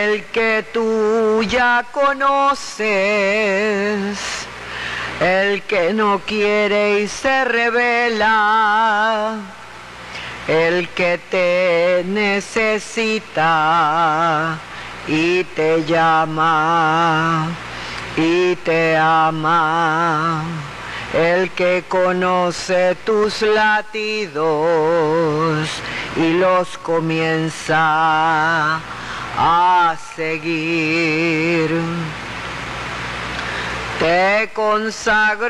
el que tú ya conoces, el que no quiere y se revela, el que te necesita y te llama y te ama, el que conoce tus latidos y los comienza a seguir. Te consagro